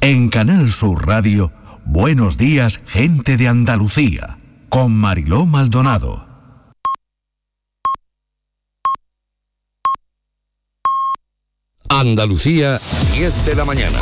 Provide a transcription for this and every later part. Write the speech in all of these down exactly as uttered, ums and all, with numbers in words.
En Canal Sur Radio, Buenos Días, Gente de Andalucía, con Mariló Maldonado. Andalucía, diez de la mañana.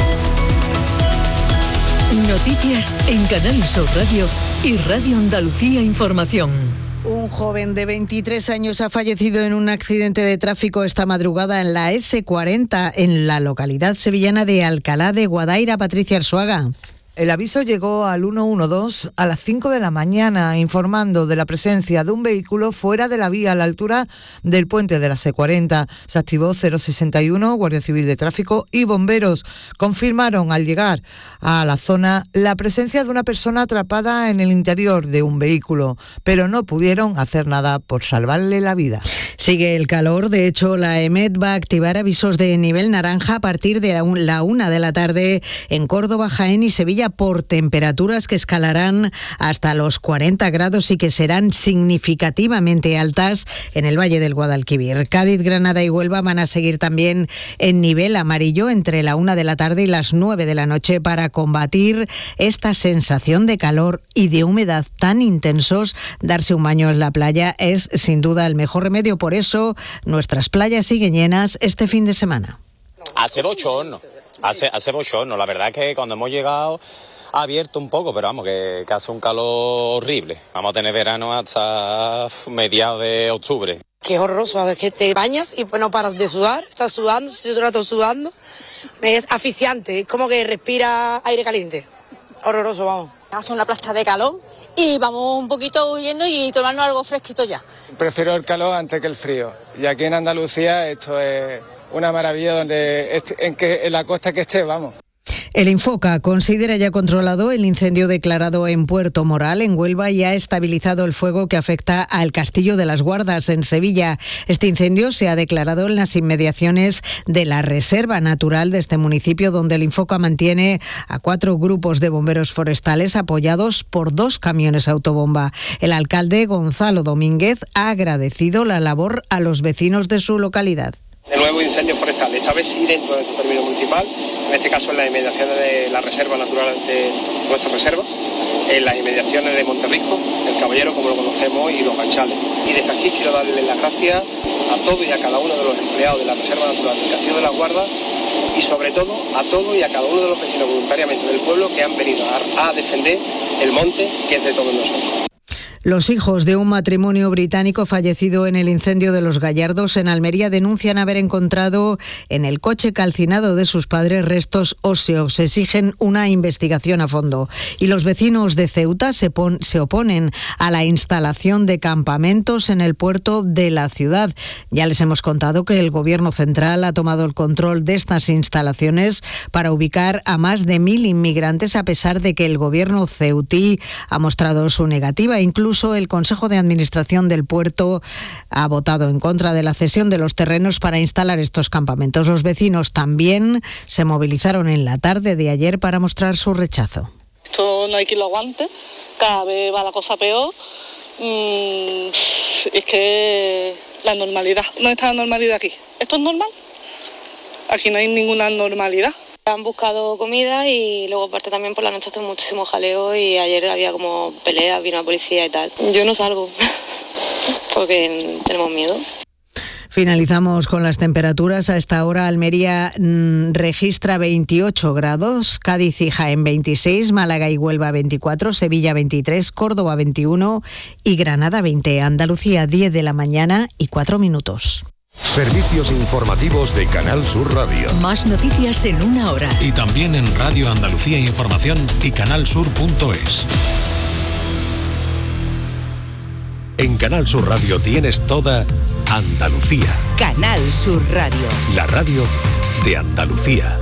Noticias en Canal Sur Radio y Radio Andalucía Información. Un joven de veintitrés años ha fallecido en un accidente de tráfico esta madrugada en la ese cuarenta, en la localidad sevillana de Alcalá de Guadaira. Patricia Arzuaga. El aviso llegó al ciento doce a las cinco de la mañana, informando de la presencia de un vehículo fuera de la vía a la altura del puente de la ese cuarenta. Se activó cero sesenta y uno, Guardia Civil de Tráfico y bomberos. Confirmaron al llegar a la zona la presencia de una persona atrapada en el interior de un vehículo, pero no pudieron hacer nada por salvarle la vida. Sigue el calor. De hecho, la EMET va a activar avisos de nivel naranja a partir de la una de la tarde en Córdoba, Jaén y Sevilla, por temperaturas que escalarán hasta los cuarenta grados y que serán significativamente altas en el Valle del Guadalquivir. Cádiz, Granada y Huelva van a seguir también en nivel amarillo entre la una de la tarde y las nueve de la noche para combatir esta sensación de calor y de humedad tan intensos. Darse un baño en la playa es sin duda el mejor remedio. Por eso nuestras playas siguen llenas este fin de semana. Hace bochorno. Hace, hace bochorno, la verdad es que cuando hemos llegado ha abierto un poco, pero vamos, que, que hace un calor horrible. Vamos a tener verano hasta mediados de octubre. Qué horroroso, es que te bañas y pues no paras de sudar, estás sudando, estoy todo el rato sudando. Es asfixiante, es como que respira aire caliente. Horroroso, vamos. Hace una plasta de calor y vamos un poquito huyendo y tomarnos algo fresquito ya. Prefiero el calor antes que el frío. Y aquí en Andalucía esto es una maravilla donde en, que, en la costa que esté, vamos. El Infoca considera ya controlado el incendio declarado en Puerto Moral, en Huelva, y ha estabilizado el fuego que afecta al Castillo de las Guardas, en Sevilla. Este incendio se ha declarado en las inmediaciones de la Reserva Natural de este municipio, donde el Infoca mantiene a cuatro grupos de bomberos forestales apoyados por dos camiones autobomba. El alcalde, Gonzalo Domínguez, ha agradecido la labor a los vecinos de su localidad. De nuevo incendio forestal, esta vez sí dentro de su término municipal, en este caso en las inmediaciones de la Reserva Natural de nuestra reserva, en las inmediaciones de Monterrisco, el Caballero como lo conocemos y los Ganchales. Y desde aquí quiero darle las gracias a todos y a cada uno de los empleados de la Reserva Natural del Castillo de las Guardas y sobre todo a todos y a cada uno de los vecinos voluntariamente del pueblo que han venido a, a defender el monte que es de todos nosotros. Los hijos de un matrimonio británico fallecido en el incendio de Los Gallardos en Almería denuncian haber encontrado en el coche calcinado de sus padres restos óseos. Exigen una investigación a fondo. Y los vecinos de Ceuta se, pon- se oponen a la instalación de campamentos en el puerto de la ciudad. Ya les hemos contado que el Gobierno central ha tomado el control de estas instalaciones para ubicar a más de mil inmigrantes, a pesar de que el Gobierno ceutí ha mostrado su negativa. Incluso el Consejo de Administración del puerto ha votado en contra de la cesión de los terrenos para instalar estos campamentos. Los vecinos también se movilizaron en la tarde de ayer para mostrar su rechazo. Esto no hay quien lo aguante, cada vez va la cosa peor. Mm, es que la normalidad, ¿dónde está la normalidad aquí? ¿Esto es normal? Aquí no hay ninguna normalidad. Han buscado comida y luego aparte también por la noche hace muchísimo jaleo y ayer había como peleas, vino la policía y tal. Yo no salgo porque tenemos miedo. Finalizamos con las temperaturas. A esta hora Almería mmm, registra veintiocho grados, Cádiz y Jaén veintiséis, Málaga y Huelva veinticuatro, Sevilla veintitrés, Córdoba veintiuno y Granada veinte. Andalucía diez de la mañana y cuatro minutos. Servicios informativos de Canal Sur Radio. Más noticias en una hora. Y también en Radio Andalucía Información y canalsur punto es. En Canal Sur Radio tienes toda Andalucía. Canal Sur Radio. La radio de Andalucía.